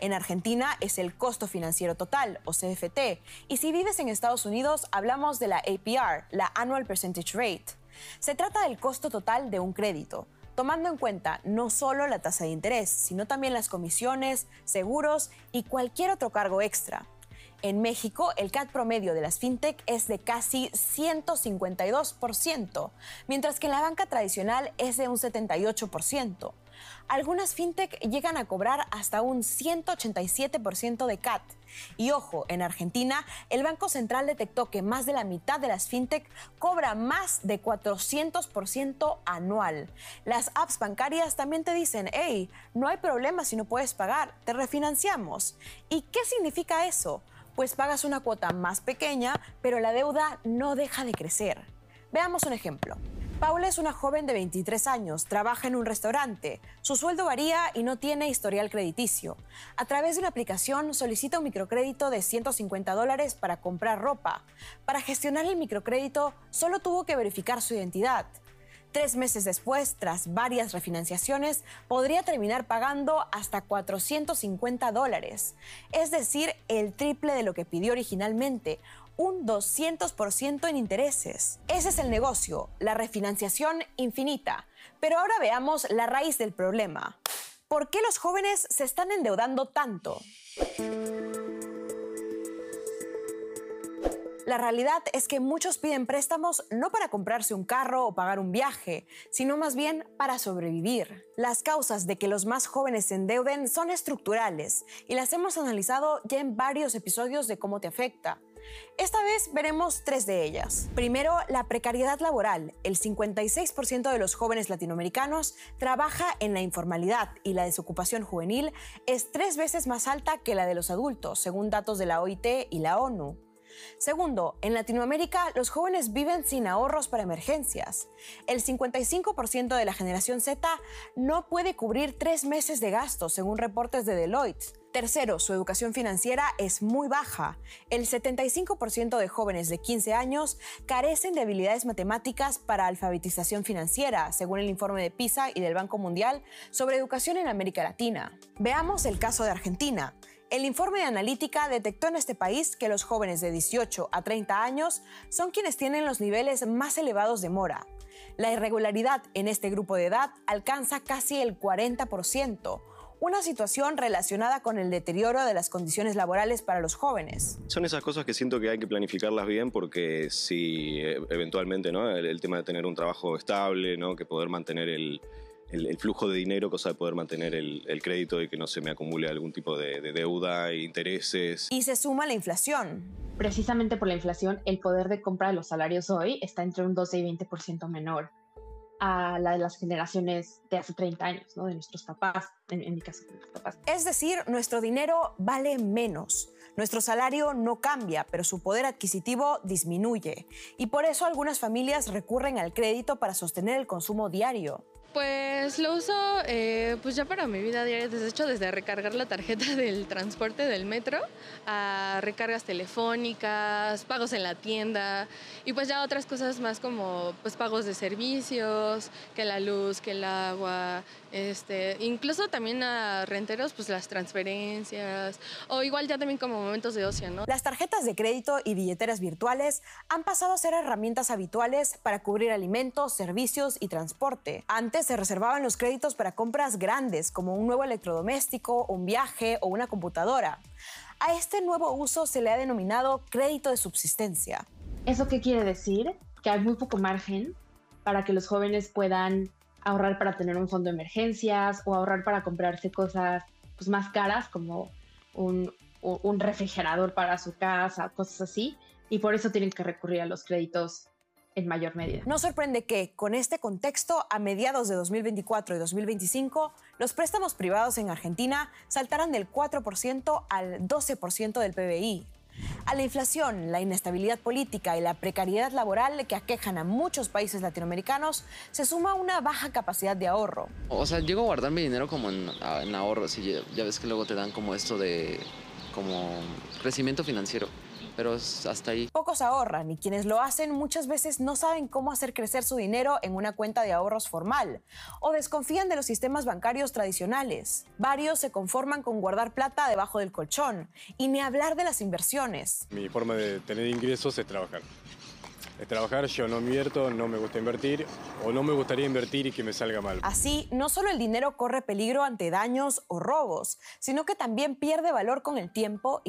En Argentina es el costo financiero total, o CFT, y si vives en Estados Unidos hablamos de la APR, la Annual Percentage Rate. Se trata del costo total de un crédito, tomando en cuenta no solo la tasa de interés, sino también las comisiones, seguros y cualquier otro cargo extra. En México, el CAT promedio de las fintech es de casi 152%, mientras que en la banca tradicional es de un 78%. Algunas fintech llegan a cobrar hasta un 187% de CAT. Y ojo, en Argentina, el Banco Central detectó que más de la mitad de las fintech cobra más de 400% anual. Las apps bancarias también te dicen, hey, no hay problema si no puedes pagar, te refinanciamos. ¿Y qué significa eso? Pues pagas una cuota más pequeña, pero la deuda no deja de crecer. Veamos un ejemplo. Paula es una joven de 23 años, trabaja en un restaurante. Su sueldo varía y no tiene historial crediticio. A través de una aplicación solicita un microcrédito de $150 para comprar ropa. Para gestionar el microcrédito solo tuvo que verificar su identidad. 3 meses después, tras varias refinanciaciones, podría terminar pagando hasta $450. Es decir, el triple de lo que pidió originalmente, un 200% en intereses. Ese es el negocio, la refinanciación infinita. Pero ahora veamos la raíz del problema. ¿Por qué los jóvenes se están endeudando tanto? La realidad es que muchos piden préstamos no para comprarse un carro o pagar un viaje, sino más bien para sobrevivir. Las causas de que los más jóvenes se endeuden son estructurales y las hemos analizado ya en varios episodios de Cómo te afecta. Esta vez veremos 3 de ellas. Primero, la precariedad laboral. El 56% de los jóvenes latinoamericanos trabaja en la informalidad y la desocupación juvenil es 3 veces más alta que la de los adultos, según datos de la OIT y la ONU. Segundo, en Latinoamérica los jóvenes viven sin ahorros para emergencias. El 55% de la generación Z no puede cubrir 3 meses de gastos, según reportes de Deloitte. Tercero, su educación financiera es muy baja. El 75% de jóvenes de 15 años carecen de habilidades matemáticas para alfabetización financiera, según el informe de PISA y del Banco Mundial sobre educación en América Latina. Veamos el caso de Argentina. El informe de Analítica detectó en este país que los jóvenes de 18 a 30 años son quienes tienen los niveles más elevados de mora. La irregularidad en este grupo de edad alcanza casi el 40%, una situación relacionada con el deterioro de las condiciones laborales para los jóvenes. Son esas cosas que siento que hay que planificarlas bien porque si eventualmente, ¿no? el tema de tener un trabajo estable, ¿no? Que poder mantener el flujo de dinero, cosa de poder mantener el crédito y que no se me acumule algún tipo de deuda e intereses. Y se suma la inflación. Precisamente por la inflación, el poder de compra de los salarios hoy está entre un 12 y 20% menor a la de las generaciones de hace 30 años, ¿no? De nuestros papás, en mi caso, de nuestros papás. Es decir, nuestro dinero vale menos. Nuestro salario no cambia, pero su poder adquisitivo disminuye. Y por eso algunas familias recurren al crédito para sostener el consumo diario. Pues lo uso pues ya para mi vida diaria, desde recargar la tarjeta del transporte del metro a recargas telefónicas, pagos en la tienda y pues ya otras cosas más como pues pagos de servicios, que la luz, que el agua, incluso también a renteros pues las transferencias o igual ya también como momentos de ocio, ¿no? Las tarjetas de crédito y billeteras virtuales han pasado a ser herramientas habituales para cubrir alimentos, servicios y transporte. Antes se reservaban los créditos para compras grandes, como un nuevo electrodoméstico, un viaje o una computadora. A este nuevo uso se le ha denominado crédito de subsistencia. ¿Eso qué quiere decir? Que hay muy poco margen para que los jóvenes puedan ahorrar para tener un fondo de emergencias o ahorrar para comprarse cosas pues, más caras, como un refrigerador para su casa, cosas así, y por eso tienen que recurrir a los créditos en mayor medida. No sorprende que, con este contexto, a mediados de 2024 y 2025, los préstamos privados en Argentina saltaran del 4% al 12% del PBI. A la inflación, la inestabilidad política y la precariedad laboral que aquejan a muchos países latinoamericanos, se suma una baja capacidad de ahorro. O sea, llego a guardar mi dinero como en ahorros y ya ves que luego te dan como esto de como crecimiento financiero. pero hasta ahí. Pocos ahorran y quienes lo hacen muchas veces no saben cómo hacer crecer su dinero en una cuenta de ahorros formal o desconfían de los sistemas bancarios tradicionales. Varios se conforman con guardar plata debajo del colchón y ni hablar de las inversiones. Mi forma de tener ingresos es trabajar. Yo no invierto, no me gusta invertir o no me gustaría invertir y que me salga mal. Así, no solo el dinero corre peligro ante daños o robos, sino que también pierde valor con el tiempo y